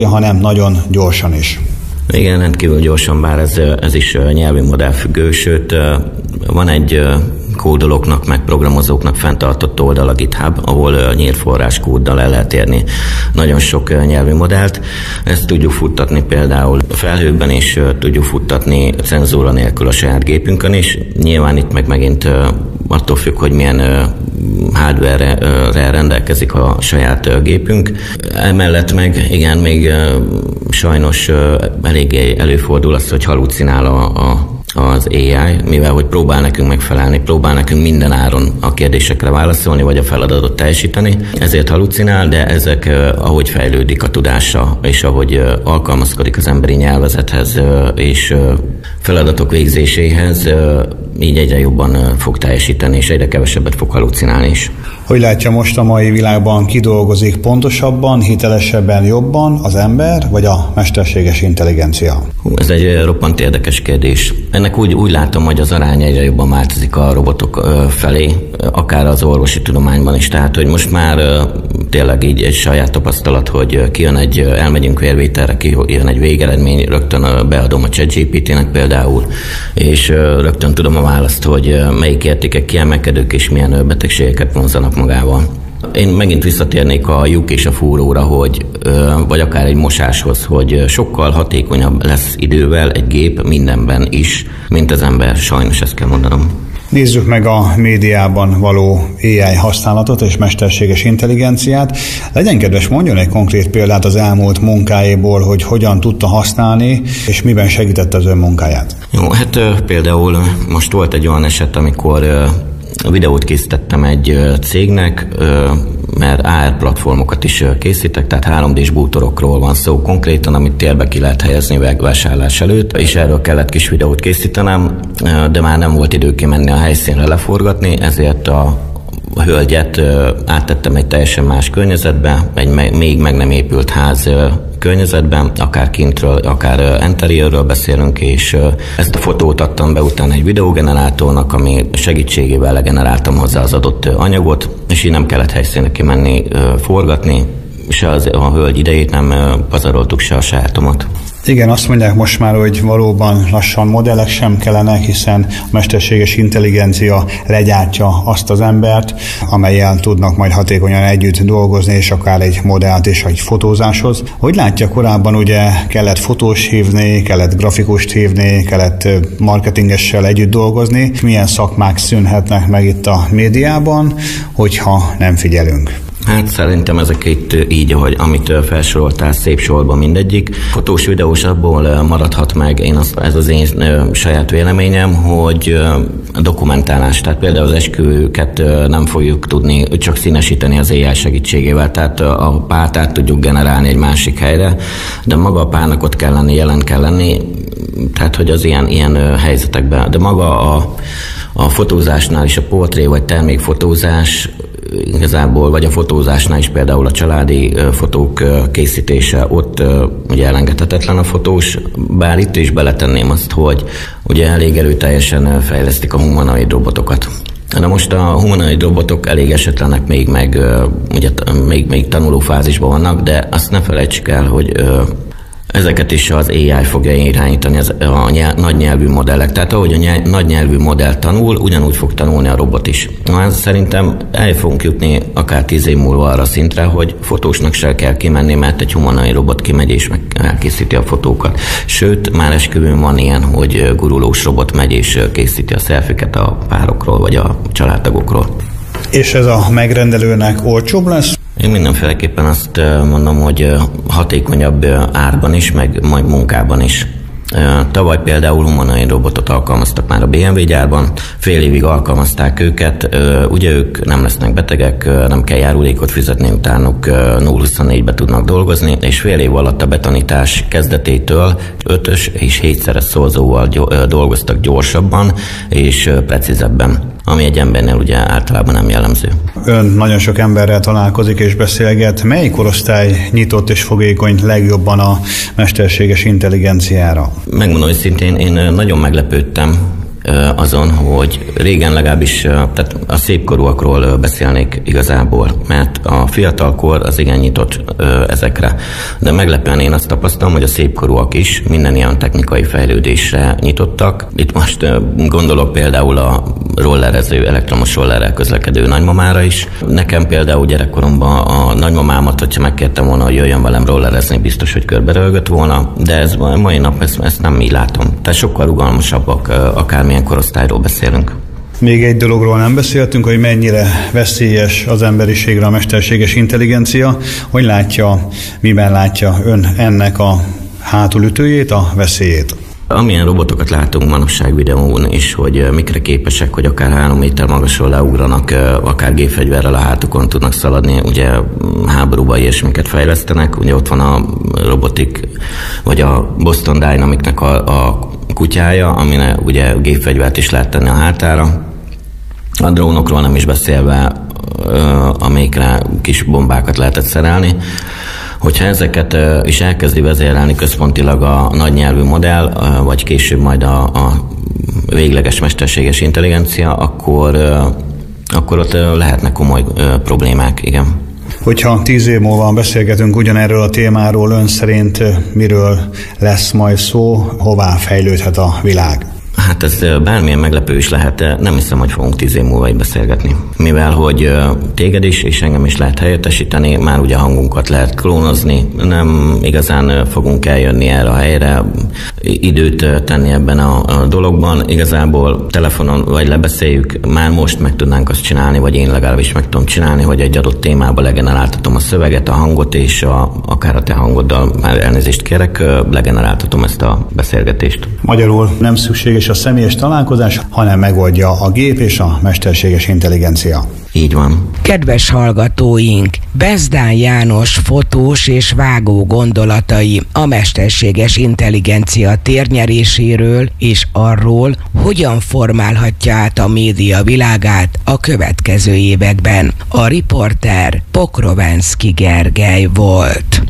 hanem nagyon gyorsan is. Igen, rendkívül gyorsan, bár ez is nyelvi modellfüggő, sőt van egy kódolóknak, meg programozóknak fenntartott oldal a GitHub, ahol nyílt forráskóddal el lehet érni nagyon sok nyelvi modellt. Ezt tudjuk futtatni például a felhőben is, tudjuk futtatni cenzúra nélkül a saját gépünkön is. Nyilván itt meg megint attól függ, hogy milyen hardware-rel rendelkezik a saját gépünk. Emellett meg igen, még sajnos eléggé előfordul az, hogy halucinál az AI, mivel hogy próbál nekünk megfelelni, próbál nekünk minden áron a kérdésekre válaszolni, vagy a feladatot teljesíteni. Ezért halucinál, de ezek, ahogy fejlődik a tudása, és ahogy alkalmazkodik az emberi nyelvezethez, és feladatok végzéséhez, így egyre jobban fog teljesíteni, és egyre kevesebbet fog halucinálni is. Hogy látja, most a mai világban kidolgozik pontosabban, hitelesebben, jobban az ember, vagy a mesterséges intelligencia? Ez egy roppant érdekes kérdés. Ennek úgy látom, hogy az arány egyre jobban változik a robotok felé, akár az orvosi tudományban is. Tehát, hogy most már tényleg így egy saját tapasztalat, hogy elmegyünk vérvételre, kijön egy végeredmény, rögtön beadom a ChatGPT-nek például, és rögtön tudom a választ, hogy melyik értékek kiemelkedők és milyen betegségeket vonzanak magával. Én megint visszatérnék a lyuk és a fúróra, vagy akár egy mosáshoz, hogy sokkal hatékonyabb lesz idővel egy gép mindenben is, mint az ember. Sajnos ezt kell mondanom. Nézzük meg a médiában való AI használatot és mesterséges intelligenciát. Legyen kedves, mondjon egy konkrét példát az elmúlt munkáiból, hogy hogyan tudta használni, és miben segítette az ön munkáját. Jó, hát például most volt egy olyan eset, amikor videót készítettem egy cégnek, mert AR platformokat is készítek, tehát 3D-s bútorokról van szó konkrétan, amit térbe ki lehet helyezni vásárlás előtt, és erről kellett kis videót készítenem, de már nem volt idő kimenni a helyszínre leforgatni, ezért a hölgyet áttettem egy teljesen más környezetbe, egy még meg nem épült ház környezetben, akár kintről, akár interiőrről beszélünk, és ezt a fotót adtam be utána egy videógenerátornak, ami segítségével legeneráltam hozzá az adott anyagot, és így nem kellett helyszínre kimenni forgatni, se a hölgy idejét nem pazaroltuk, se a sajátomat. Igen, azt mondják most már, hogy valóban lassan modellek sem kellenek, hiszen a mesterséges intelligencia legyártja azt az embert, amellyel tudnak majd hatékonyan együtt dolgozni, és akár egy modellt és egy fotózáshoz. Hogy látja, korábban ugye kellett fotós hívni, kellett grafikust hívni, kellett marketingessel együtt dolgozni. Milyen szakmák szűnhetnek meg itt a médiában, hogyha nem figyelünk? Hát szerintem ezek itt így, ahogy amit felsoroltál, szép sorban mindegyik. Fotós, videós abból maradhat meg, ez az én saját véleményem, hogy a dokumentálás, tehát például az esküvőket nem fogjuk tudni csak színesíteni az AI segítségével, tehát a párt át tudjuk generálni egy másik helyre, de maga a párnak ott kell lenni, jelen kell lenni, tehát hogy az ilyen helyzetekben, de maga a fotózásnál is a portré vagy termékfotózás igazából, vagy a fotózásnál is például a családi fotók készítése, ott ugye elengedhetetlen a fotós, bár itt is beletenném azt, hogy ugye elég erőteljesen fejlesztik a humanoid robotokat. De most a humanoid robotok elég esetlenek ugye még tanuló fázisban vannak, de azt ne felejtsük el, hogy ezeket is az AI fogja irányítani, a nagynyelvű modellek. Tehát ahogy a nagynyelvű modell tanul, ugyanúgy fog tanulni a robot is. Szerintem el fogunk jutni akár 10 év múlva arra szintre, hogy fotósnak se kell kimenni, mert egy humanoid robot kimegy és meg elkészíti a fotókat. Sőt, már esküvőn van ilyen, hogy gurulós robot megy és készíti a szelfiket a párokról vagy a családtagokról. És ez a megrendelőnek olcsóbb lesz? Én mindenféleképpen azt mondom, hogy hatékonyabb árban is, meg majd munkában is. Tavaly például humanoid robotot alkalmaztak már a BMW gyárban, fél évig alkalmazták őket, ugye ők nem lesznek betegek, nem kell járulékot fizetni, utánuk 0-24-be tudnak dolgozni, és fél év alatt a betanítás kezdetétől 5-ös és 7-szeres szorzóval dolgoztak gyorsabban és precízebben, ami egy embernél ugye általában nem jellemző. Ön nagyon sok emberrel találkozik és beszélget. Mely korosztály nyitott és fogékony legjobban a mesterséges intelligenciára? Megmondom őszintén, én nagyon meglepődtem azon, hogy régen legalábbis, tehát a szépkorúakról beszélnék igazából, mert a fiatalkor az igen nyitott ezekre. De meglepően én azt tapasztalom, hogy a szépkorúak is minden ilyen technikai fejlődésre nyitottak. Itt most gondolok például a rollerező, elektromos rollerrel közlekedő nagymamára is. Nekem például gyerekkoromban a nagymamámat, hogyha megkértem volna, hogy jöjjön velem rollerezni, biztos, hogy körberölgött volna, de ez mai nap ezt nem így látom. Tehát sokkal rugalmasabbak, akármilyen korosztályról beszélünk. Még egy dologról nem beszéltünk, hogy mennyire veszélyes az emberiségre a mesterséges intelligencia. Hogy látja, miben látja ön ennek a hátulütőjét, a veszélyét? Amilyen robotokat látunk manapság videón is, hogy mikre képesek, hogy akár 3 méter magasról leugranak, akár gépfegyverrel a hátukon tudnak szaladni, ugye háborúban ilyesmiket fejlesztenek, ugye ott van a robotik, vagy a Boston Dynamics-nek a kutyája, amine ugye gépfegyvert is lehet tenni a hátára. A drónokról nem is beszélve, amikre kis bombákat lehetett szerelni. Hogyha ezeket is elkezdi vezérelni központilag a nagynyelvű modell, vagy később majd a végleges mesterséges intelligencia, akkor ott lehetnek komoly problémák, igen. Hogyha 10 év múlva beszélgetünk ugyanerről a témáról, ön szerint miről lesz majd szó, hová fejlődhet a világ? Hát ez bármilyen meglepő is lehet, nem hiszem, hogy fogunk 10 év múlva így beszélgetni. Mivel, hogy téged is, és engem is lehet helyettesíteni, már ugye hangunkat lehet klónozni, nem igazán fogunk eljönni erre a helyre, időt tenni ebben a dologban. Igazából telefonon vagy lebeszéljük, már most meg tudnánk azt csinálni, vagy én legalábbis meg tudom csinálni, hogy egy adott témába legeneráltatom a szöveget, a hangot, és akár a te hangoddal, már elnézést kérek, legeneráltatom ezt a beszélgetést. Magyarul nem szükséges a személyes találkozás, hanem megoldja a gép és a mesterséges intelligencia. Így van. Kedves hallgatóink, Bezdán János fotós és vágó gondolatai a mesterséges intelligencia térnyeréséről és arról, hogyan formálhatja át a média világát a következő években. A riporter Pokrovenszky Gergely volt.